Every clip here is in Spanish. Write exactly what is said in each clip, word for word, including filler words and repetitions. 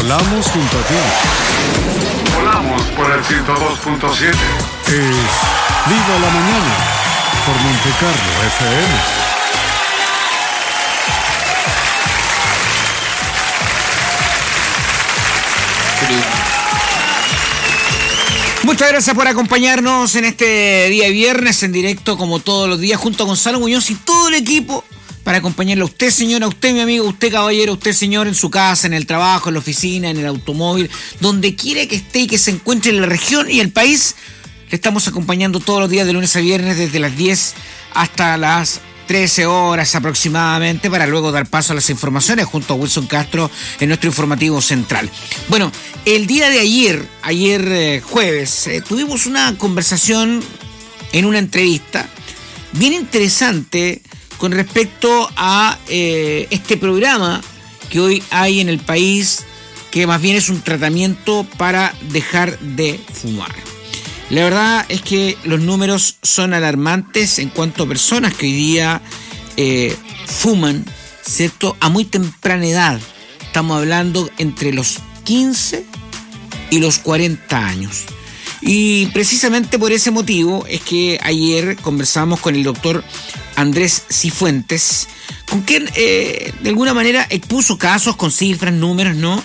Volamos junto a ti. Volamos por el ciento dos punto siete. Es Viva la Mañana por Monte Carlo F M. Muchas gracias por acompañarnos en este día viernes en directo, como todos los días, junto a Gonzalo Muñoz y todo el equipo, para acompañarlo a usted, señora, a usted, mi amigo, a usted, caballero, a usted, señor, en su casa, en el trabajo, en la oficina, en el automóvil, donde quiera que esté y que se encuentre en la región y el país. Le estamos acompañando todos los días de lunes a viernes desde las diez hasta las trece horas aproximadamente, para luego dar paso a las informaciones junto a Wilson Castro en nuestro informativo central. Bueno, el día de ayer, ayer eh, jueves, eh, tuvimos una conversación en una entrevista bien interesante con respecto a eh, este programa que hoy hay en el país, que más bien es un tratamiento para dejar de fumar. La verdad es que los números son alarmantes en cuanto a personas que hoy día eh, fuman, ¿cierto?, a muy temprana edad. Estamos hablando entre los quince y los cuarenta años. Y precisamente por ese motivo es que ayer conversamos con el doctor Andrés Cifuentes, con quien eh, de alguna manera expuso casos con cifras, números, ¿no?,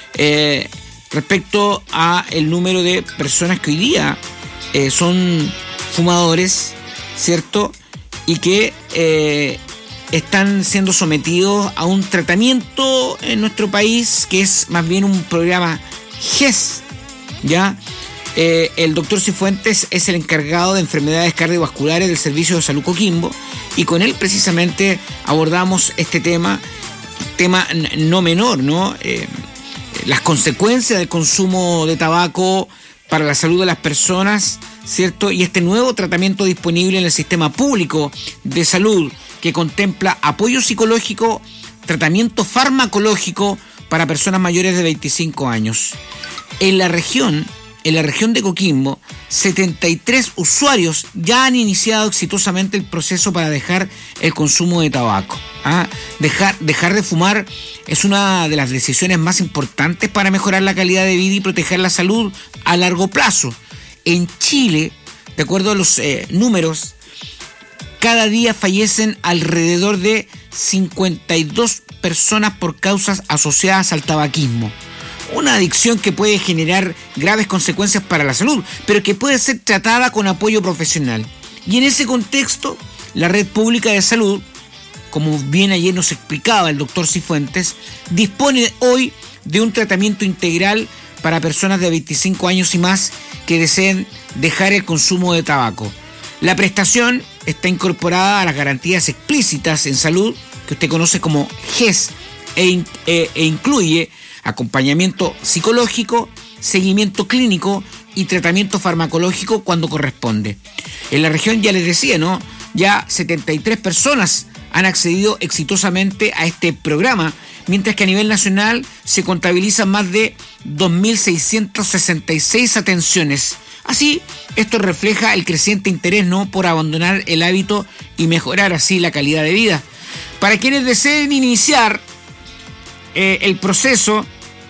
eh, respecto a el número de personas que hoy día Eh, son fumadores, ¿cierto? Y que eh, están siendo sometidos a un tratamiento en nuestro país que es más bien un programa G E S, ¿ya? Eh, el doctor Cifuentes es el encargado de enfermedades cardiovasculares del Servicio de Salud Coquimbo, y con él precisamente abordamos este tema, tema no menor, ¿no? Eh, las consecuencias del consumo de tabaco para la salud de las personas, ¿cierto? Y este nuevo tratamiento disponible en el sistema público de salud, que contempla apoyo psicológico, tratamiento farmacológico para personas mayores de veinticinco años. En la región, en la región de Coquimbo, setenta y tres usuarios ya han iniciado exitosamente el proceso para dejar el consumo de tabaco. ¿Ah? Dejar, dejar de fumar es una de las decisiones más importantes para mejorar la calidad de vida y proteger la salud a largo plazo. En Chile, de acuerdo a los eh, números, cada día fallecen alrededor de cincuenta y dos personas por causas asociadas al tabaquismo. Una adicción que puede generar graves consecuencias para la salud, pero que puede ser tratada con apoyo profesional. Y en ese contexto, la Red Pública de Salud, como bien ayer nos explicaba el doctor Cifuentes, dispone hoy de un tratamiento integral para personas de veinticinco años y más que deseen dejar el consumo de tabaco. La prestación está incorporada a las garantías explícitas en salud, que usted conoce como G E S, e, e, e incluye acompañamiento psicológico, seguimiento clínico y tratamiento farmacológico cuando corresponde. En la región, ya les decía, ¿no?, ya setenta y tres personas han accedido exitosamente a este programa, mientras que a nivel nacional se contabilizan más de dos mil seiscientas sesenta y seis atenciones. Así, esto refleja el creciente interés, ¿no?, por abandonar el hábito y mejorar así la calidad de vida. Para quienes deseen iniciar eh, el proceso,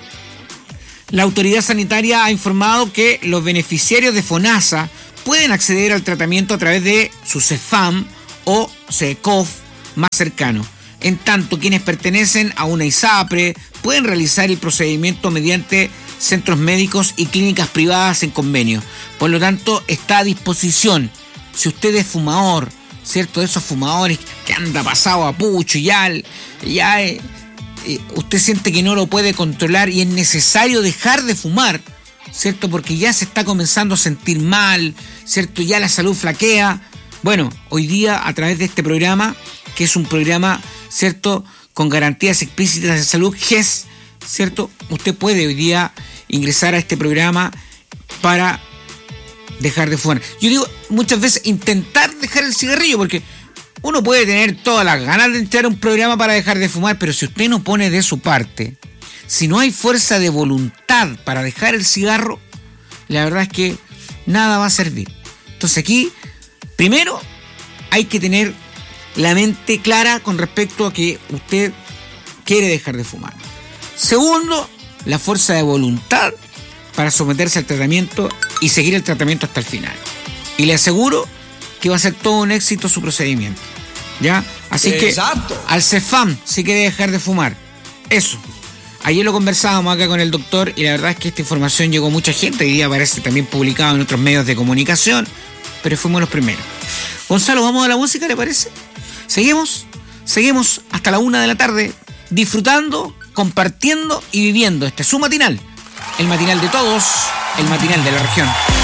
la autoridad sanitaria ha informado que los beneficiarios de FONASA pueden acceder al tratamiento a través de su CEFAM o CECOF más cercano. En tanto, quienes pertenecen a una ISAPRE pueden realizar el procedimiento mediante centros médicos y clínicas privadas en convenio. Por lo tanto, está a disposición. Si usted es fumador, ¿cierto?, de esos fumadores que anda pasado a pucho y ya, ya eh, eh, usted siente que no lo puede controlar y es necesario dejar de fumar, ¿cierto?, porque ya se está comenzando a sentir mal, ¿cierto?, ya la salud flaquea. Bueno, hoy día a través de este programa, que es un programa, ¿cierto?, con garantías explícitas de salud, G E S, ¿cierto?, usted puede hoy día ingresar a este programa para dejar de fumar. Yo digo muchas veces intentar dejar el cigarrillo, porque uno puede tener todas las ganas de entrar a un programa para dejar de fumar, pero si usted no pone de su parte, si no hay fuerza de voluntad para dejar el cigarro, la verdad es que nada va a servir. Entonces aquí, primero, hay que tener la mente clara con respecto a que usted quiere dejar de fumar. Segundo, la fuerza de voluntad para someterse al tratamiento y seguir el tratamiento hasta el final. Y le aseguro que va a ser todo un éxito su procedimiento. ¿Ya? Así Exacto. que al Cefam si quiere dejar de fumar. Eso. Ayer lo conversábamos acá con el doctor y la verdad es que esta información llegó a mucha gente. Hoy día aparece también publicado en otros medios de comunicación, pero fuimos los primeros. Gonzalo, ¿vamos a la música, le parece? Seguimos, seguimos hasta la una de la tarde, disfrutando, compartiendo y viviendo este su matinal. El matinal de todos, el matinal de la región.